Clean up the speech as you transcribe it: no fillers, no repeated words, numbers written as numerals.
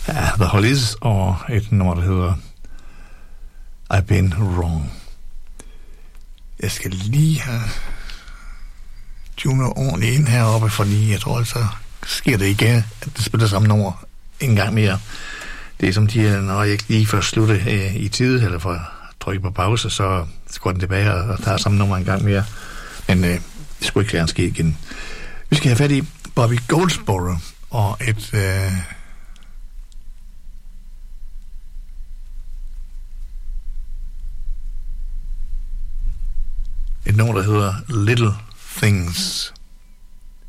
Ja, The Hollies og et nummer, der hedder I've Been Wrong. Jeg skal lige have tunet ordentligt ind heroppe, fordi jeg tror, så sker det ikke, at det spiller samme nummer en gang mere. Det er som de, når jeg ikke lige får slutte i tide, eller får trykke på pause, så går den tilbage og tager samme nummer en gang mere. Men det skulle ikke gerne ske igen. Vi skal have fat i Bobby Goldsboro og et nummer, der hedder Little Things.